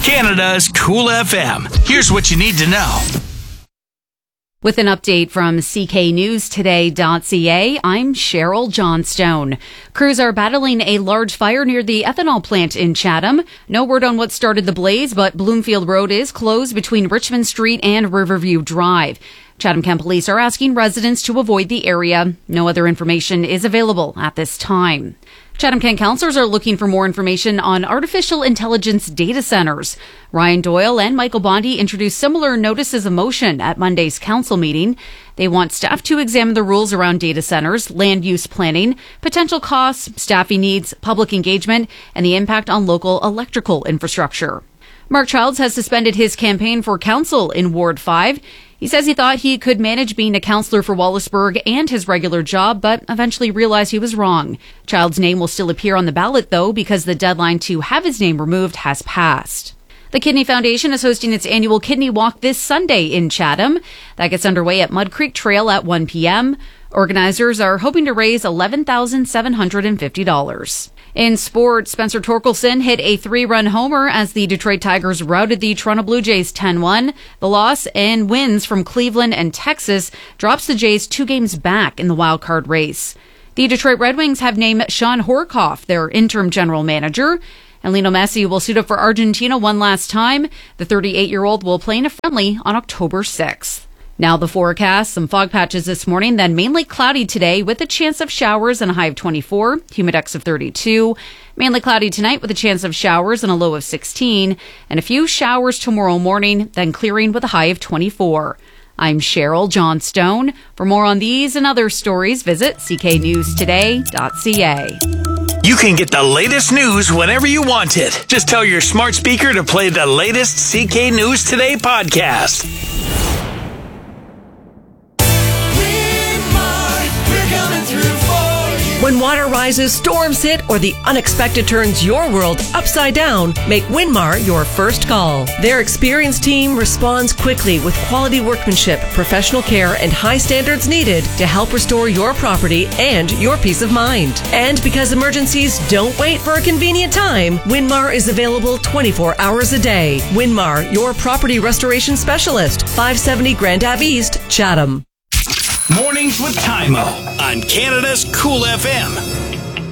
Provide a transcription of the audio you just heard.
Canada's Cool FM. Here's what you need to know. With an update from cknewstoday.ca, I'm Cheryl Johnstone. Crews are battling a large fire near the ethanol plant in Chatham. No word on what started the blaze, but Bloomfield Road is closed between Richmond Street and Riverview Drive. Chatham-Kent Police are asking residents to avoid the area. No other information is available at this time. Chatham-Kent councillors are looking for more information on artificial intelligence data centers. Ryan Doyle and Michael Bondi introduced similar notices of motion at Monday's council meeting. They want staff to examine the rules around data centers, land use planning, potential costs, staffing needs, public engagement, and the impact on local electrical infrastructure. Mark Childs has suspended his campaign for council in Ward 5. He says he thought he could manage being a councillor for Wallaceburg and his regular job, but eventually realized he was wrong. Child's name will still appear on the ballot, though, because the deadline to have his name removed has passed. The Kidney Foundation is hosting its annual Kidney Walk this Sunday in Chatham. That gets underway at Mud Creek Trail at 1 p.m. Organizers are hoping to raise $11,750. In sports, Spencer Torkelson hit a 3-run homer as the Detroit Tigers routed the Toronto Blue Jays 10-1. The loss and wins from Cleveland and Texas drops the Jays 2 games back in the wild-card race. The Detroit Red Wings have named Sean Horkoff their interim general manager. And Lionel Messi will suit up for Argentina one last time. The 38-year-old will play in a friendly on October 6th. Now the forecast, some fog patches this morning, then mainly cloudy today with a chance of showers and a high of 24, humidex of 32. Mainly cloudy tonight with a chance of showers and a low of 16, and a few showers tomorrow morning, then clearing with a high of 24. I'm Cheryl Johnstone. For more on these and other stories, visit cknewstoday.ca. You can get the latest news whenever you want it. Just tell your smart speaker to play the latest CK News Today podcast. When water rises, storms hit, or the unexpected turns your world upside down, make Winmar your first call. Their experienced team responds quickly with quality workmanship, professional care, and high standards needed to help restore your property and your peace of mind. And because emergencies don't wait for a convenient time, Winmar is available 24 hours a day. Winmar, your property restoration specialist, 570 Grand Ave East, Chatham. Mornings with Tymo on Canada's Cool FM.